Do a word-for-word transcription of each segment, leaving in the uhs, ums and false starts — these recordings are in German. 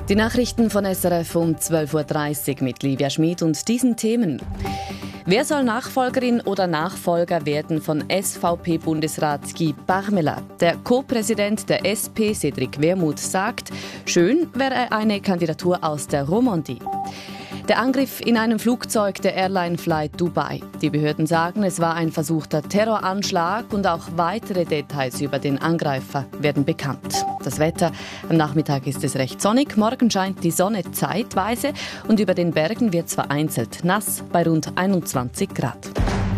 Die Nachrichten von S R F um zwölf Uhr dreißig mit Livia Schmid und diesen Themen. Wer soll Nachfolgerin oder Nachfolger werden von S V P-Bundesrat Guy Parmelin? Der Co-Präsident der S P, Cédric Wermuth, sagt, schön wäre eine Kandidatur aus der Romandie. Der Angriff in einem Flugzeug der Airline Flight Dubai. Die Behörden sagen, es war ein versuchter Terroranschlag und auch weitere Details über den Angreifer werden bekannt. Das Wetter: Am Nachmittag ist es recht sonnig, morgen scheint die Sonne zeitweise und über den Bergen wird es vereinzelt nass bei rund einundzwanzig Grad.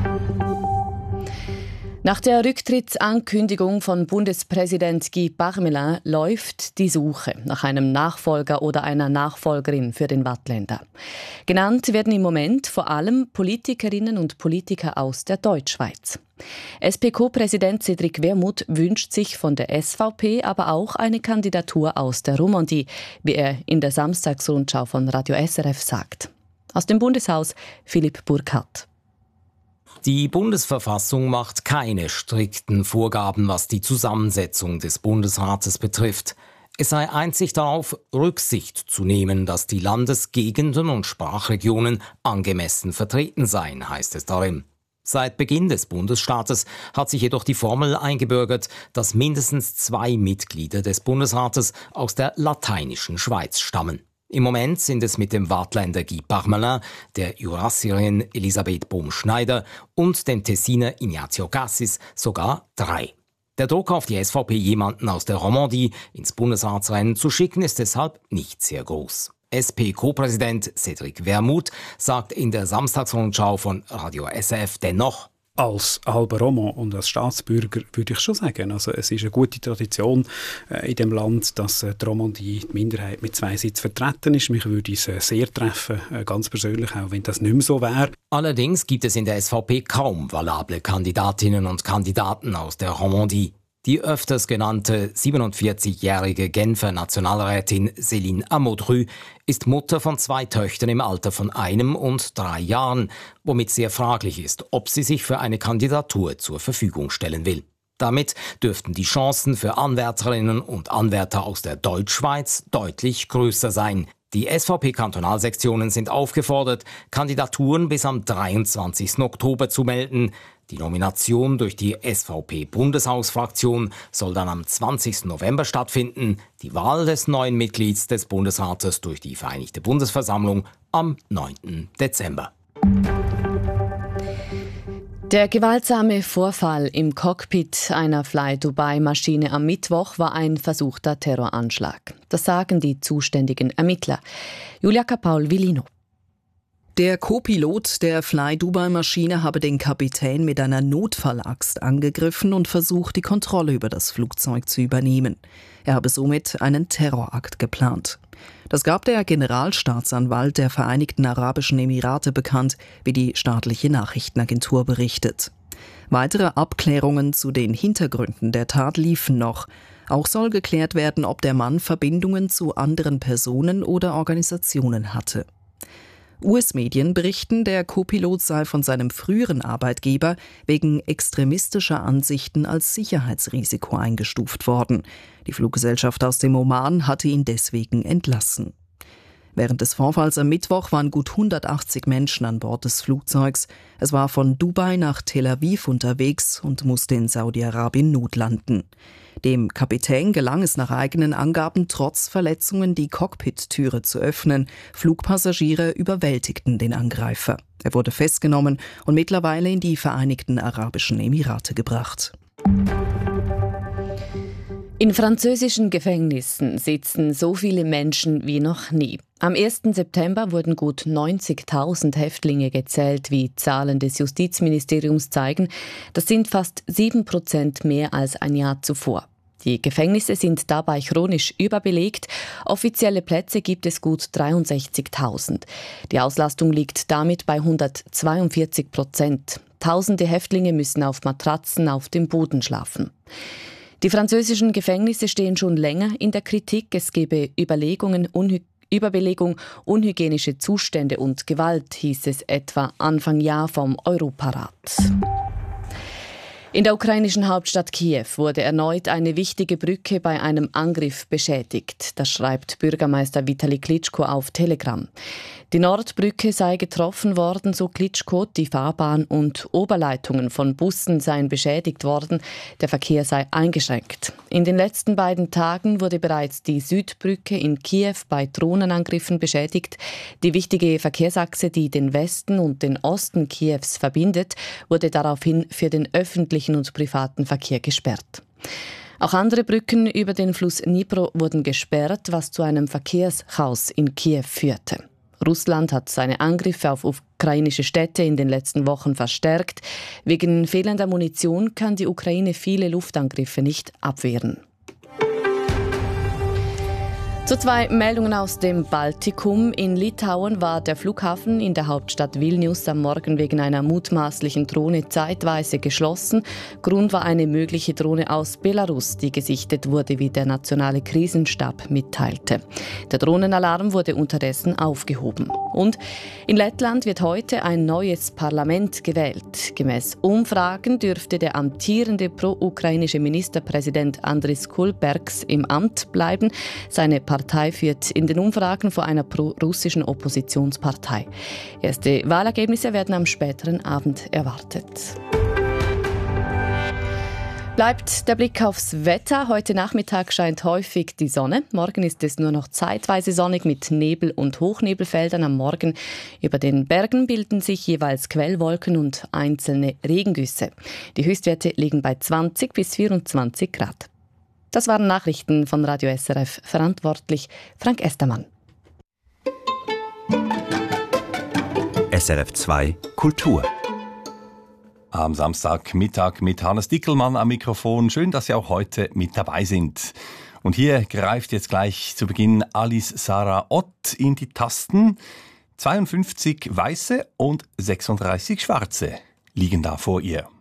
Nach der Rücktrittsankündigung von Bundespräsident Guy Parmelin läuft die Suche nach einem Nachfolger oder einer Nachfolgerin für den Waadtländer. Genannt werden im Moment vor allem Politikerinnen und Politiker aus der Deutschschweiz. S P-Co-Präsident Cédric Wermuth wünscht sich von der S V P aber auch eine Kandidatur aus der Romandie, wie er in der Samstagsrundschau von Radio S R F sagt. Aus dem Bundeshaus Philipp Burkhardt. Die Bundesverfassung macht keine strikten Vorgaben, was die Zusammensetzung des Bundesrates betrifft. Es sei einzig darauf, Rücksicht zu nehmen, dass die Landesgegenden und Sprachregionen angemessen vertreten seien, heißt es darin. Seit Beginn des Bundesstaates hat sich jedoch die Formel eingebürgert, dass mindestens zwei Mitglieder des Bundesrates aus der lateinischen Schweiz stammen. Im Moment sind es mit dem Waadtländer Guy Parmelin, der Jurassierin Elisabeth Bohm-Schneider und dem Tessiner Ignazio Cassis sogar drei. Der Druck auf die S V P, jemanden aus der Romandie ins Bundesratsrennen zu schicken, ist deshalb nicht sehr groß. S P-Co-Präsident Cédric Wermuth sagt in der Samstagsrundschau von Radio S R F dennoch: Als halber Romand und als Staatsbürger würde ich schon sagen, also es ist eine gute Tradition äh, in dem Land, dass äh, die Romandie, die Minderheit, mit zwei Sitzen vertreten ist. Mich würde es äh, sehr treffen, äh, ganz persönlich, auch wenn das nicht mehr so wäre. Allerdings gibt es in der S V P kaum valable Kandidatinnen und Kandidaten aus der Romandie. Die öfters genannte siebenundvierzigjährige Genfer Nationalrätin Céline Amodru ist Mutter von zwei Töchtern im Alter von einem und drei Jahren, womit sehr fraglich ist, ob sie sich für eine Kandidatur zur Verfügung stellen will. Damit dürften die Chancen für Anwärterinnen und Anwärter aus der Deutschschweiz deutlich größer sein. Die S V P-Kantonalsektionen sind aufgefordert, Kandidaturen bis am dreiundzwanzigsten Oktober zu melden. Die Nomination durch die S V P-Bundeshausfraktion soll dann am zwanzigsten November stattfinden, die Wahl des neuen Mitglieds des Bundesrates durch die Vereinigte Bundesversammlung am neunten Dezember. Der gewaltsame Vorfall im Cockpit einer Fly-Dubai-Maschine am Mittwoch war ein versuchter Terroranschlag. Das sagen die zuständigen Ermittler. Julia Kapaul-Villino. Der Co-Pilot der Fly-Dubai-Maschine habe den Kapitän mit einer Notfallaxt angegriffen und versucht, die Kontrolle über das Flugzeug zu übernehmen. Er habe somit einen Terrorakt geplant. Das gab der Generalstaatsanwalt der Vereinigten Arabischen Emirate bekannt, wie die staatliche Nachrichtenagentur berichtet. Weitere Abklärungen zu den Hintergründen der Tat liefen noch. Auch soll geklärt werden, ob der Mann Verbindungen zu anderen Personen oder Organisationen hatte. U S-Medien berichten, der Co-Pilot sei von seinem früheren Arbeitgeber wegen extremistischer Ansichten als Sicherheitsrisiko eingestuft worden. Die Fluggesellschaft aus dem Oman hatte ihn deswegen entlassen. Während des Vorfalls am Mittwoch waren gut hundertachtzig Menschen an Bord des Flugzeugs. Es war von Dubai nach Tel Aviv unterwegs und musste in Saudi-Arabien notlanden. Dem Kapitän gelang es nach eigenen Angaben trotz Verletzungen, die Cockpit-Türe zu öffnen. Flugpassagiere überwältigten den Angreifer. Er wurde festgenommen und mittlerweile in die Vereinigten Arabischen Emirate gebracht. In französischen Gefängnissen sitzen so viele Menschen wie noch nie. Am ersten September wurden gut neunzigtausend Häftlinge gezählt, wie Zahlen des Justizministeriums zeigen. Das sind fast sieben Prozent mehr als ein Jahr zuvor. Die Gefängnisse sind dabei chronisch überbelegt. Offizielle Plätze gibt es gut dreiundsechzigtausend. Die Auslastung liegt damit bei hundertzweiundvierzig Prozent. Tausende Häftlinge müssen auf Matratzen auf dem Boden schlafen. Die französischen Gefängnisse stehen schon länger in der Kritik. Es gebe Überlegungen, Unhy- Überbelegung, unhygienische Zustände und Gewalt, hieß es etwa Anfang Jahr vom Europarat. In der ukrainischen Hauptstadt Kiew wurde erneut eine wichtige Brücke bei einem Angriff beschädigt. Das schreibt Bürgermeister Vitali Klitschko auf Telegram. Die Nordbrücke sei getroffen worden, so Klitschko. Die Fahrbahn und Oberleitungen von Bussen seien beschädigt worden. Der Verkehr sei eingeschränkt. In den letzten beiden Tagen wurde bereits die Südbrücke in Kiew bei Drohnenangriffen beschädigt. Die wichtige Verkehrsachse, die den Westen und den Osten Kiews verbindet, wurde daraufhin für den öffentlichen und privaten Verkehr gesperrt. Auch andere Brücken über den Fluss Dnipro wurden gesperrt, was zu einem Verkehrschaos in Kiew führte. Russland hat seine Angriffe auf ukrainische Städte in den letzten Wochen verstärkt. Wegen fehlender Munition kann die Ukraine viele Luftangriffe nicht abwehren. Zu zwei Meldungen aus dem Baltikum. In Litauen war der Flughafen in der Hauptstadt Vilnius am Morgen wegen einer mutmaßlichen Drohne zeitweise geschlossen. Grund war eine mögliche Drohne aus Belarus, die gesichtet wurde, wie der nationale Krisenstab mitteilte. Der Drohnenalarm wurde unterdessen aufgehoben. Und in Lettland wird heute ein neues Parlament gewählt. Gemäß Umfragen dürfte der amtierende pro-ukrainische Ministerpräsident Andris Kulbergs im Amt bleiben. Seine Partei führt in den Umfragen vor einer pro-russischen Oppositionspartei. Erste Wahlergebnisse werden am späteren Abend erwartet. Bleibt der Blick aufs Wetter. Heute Nachmittag scheint häufig die Sonne. Morgen ist es nur noch zeitweise sonnig mit Nebel- und Hochnebelfeldern. Am Morgen über den Bergen bilden sich jeweils Quellwolken und einzelne Regengüsse. Die Höchstwerte liegen bei zwanzig bis vierundzwanzig Grad. Das waren Nachrichten von Radio S R F. Verantwortlich Frank Estermann. S R F zwei Kultur. Am Samstagmittag mit Hannes Dickelmann am Mikrofon. Schön, dass Sie auch heute mit dabei sind. Und hier greift jetzt gleich zu Beginn Alice Sarah Ott in die Tasten. zweiundfünfzig weiße und sechsunddreißig schwarze liegen da vor ihr.